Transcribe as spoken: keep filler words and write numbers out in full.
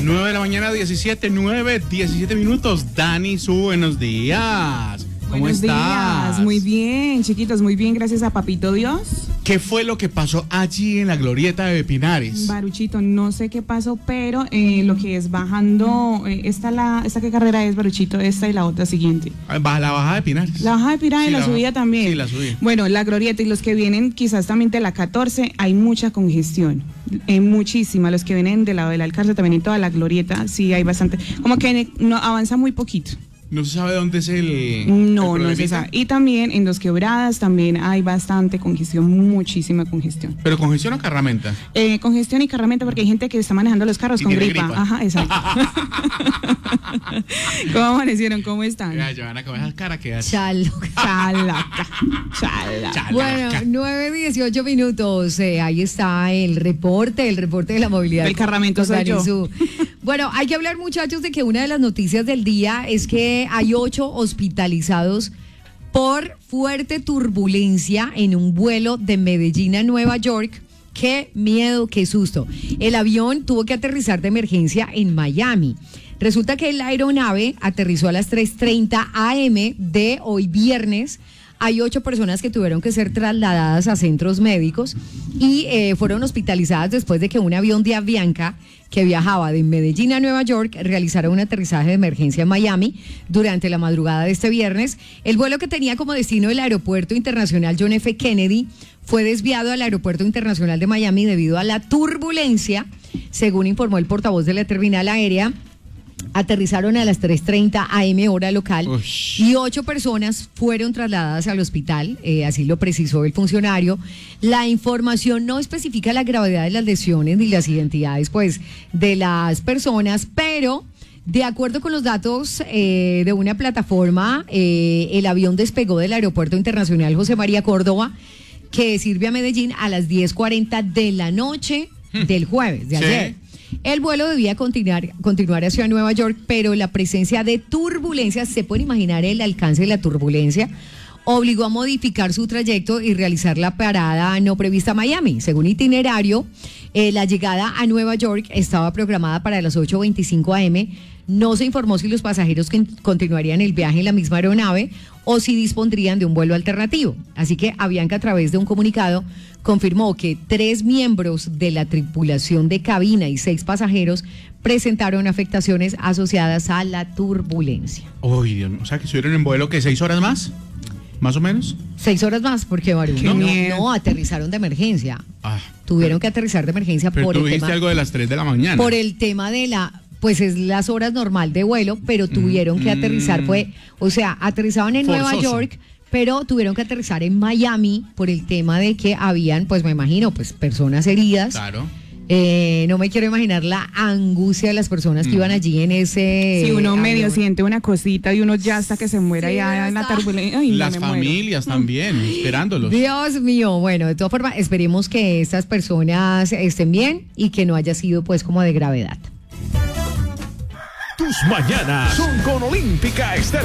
nueve de la mañana, diecisiete, nueve, diecisiete minutos. Dani, su buenos días. ¿Cómo Buenos estás? días, muy bien, chiquitos, muy bien, gracias a Papito Dios. ¿Qué fue lo que pasó allí en la glorieta de Pinares? Baruchito, no sé qué pasó, pero eh, lo que es bajando, eh, esta, la, esta qué carrera es, Baruchito, esta y la otra siguiente. Baja la bajada de Pinares. La bajada de Pinares Sí, y la, la subida también. sí, la subida. Bueno, la glorieta y los que vienen quizás también de la catorce, hay mucha congestión, eh, muchísima. Los que vienen del lado del Alcázar, también en toda la glorieta, sí hay bastante, como que no avanza muy poquito. ¿No se sabe dónde es el...? No, el no se sabe. Y también en Dos Quebradas también hay bastante congestión, muchísima congestión. ¿Pero congestión o carramenta? Eh, congestión y carramenta porque hay gente que está manejando los carros Y con tiene gripa. gripa. Ajá, exacto. ¿Cómo amanecieron? ¿Cómo están? Ya, Joana, con esa cara que hace. Chalo. Chalaca, chalaca. Chalaca. Bueno, nueve dieciocho minutos. Eh, ahí está el reporte, el reporte de la movilidad. El carramento con soy Dani yo. Su. Bueno, hay que hablar, muchachos, de que una de las noticias del día es que hay ocho hospitalizados por fuerte turbulencia en un vuelo de Medellín a Nueva York. Qué miedo, qué susto. El avión tuvo que aterrizar de emergencia en Miami. Resulta que la aeronave aterrizó a las tres treinta a eme de hoy viernes. Hay ocho personas que tuvieron que ser trasladadas a centros médicos y eh, fueron hospitalizadas después de que un avión de Avianca que viajaba de Medellín a Nueva York realizara un aterrizaje de emergencia en Miami durante la madrugada de este viernes. El vuelo, que tenía como destino el Aeropuerto Internacional John F. Kennedy, fue desviado al Aeropuerto Internacional de Miami debido a la turbulencia, según informó el portavoz de la terminal aérea. Aterrizaron a las tres treinta a eme hora local. Ush. Y ocho personas fueron trasladadas al hospital, eh, así lo precisó el funcionario. La información no especifica la gravedad de las lesiones ni las identidades, pues, de las personas, pero de acuerdo con los datos eh, de una plataforma, eh, el avión despegó del Aeropuerto Internacional José María Córdoba, que sirve a Medellín, a las diez cuarenta de la noche del jueves, de ayer. Sí. El vuelo debía continuar, continuar hacia Nueva York, pero la presencia de turbulencias, se puede imaginar el alcance de la turbulencia, obligó a modificar su trayecto y realizar la parada no prevista a Miami. Según itinerario, eh, la llegada a Nueva York estaba programada para las ocho veinticinco a eme. No se informó si los pasajeros que continuarían el viaje en la misma aeronave o si dispondrían de un vuelo alternativo. Así que Avianca, a través de un comunicado, confirmó que tres miembros de la tripulación de cabina y seis pasajeros presentaron afectaciones asociadas a la turbulencia. Uy, Dios mío. O sea, que estuvieron en vuelo, ¿qué? ¿Seis horas más? ¿Más o menos? Seis horas más, porque Maru, no, no, no, aterrizaron de emergencia. Ah, Tuvieron que aterrizar de emergencia pero por tú el dijiste tema, algo de las tres de la mañana. Por el tema de la... Pues es las horas normal de vuelo, pero tuvieron mm, que aterrizar, fue, o sea, aterrizaban en forzoso. Nueva York, pero tuvieron que aterrizar en Miami por el tema de que habían, pues me imagino, pues personas heridas. Claro. Eh, no me quiero imaginar la angustia de las personas que mm. iban allí en ese... Sí, uno avión. Medio siente una cosita y uno ya hasta que se muera, sí, ya en la turbulencia. Las no familias muero. También, esperándolos. Dios mío, bueno, de todas formas, esperemos que estas personas estén bien y que no haya sido pues como de gravedad. Tus mañanas son con Olímpica Estéreo.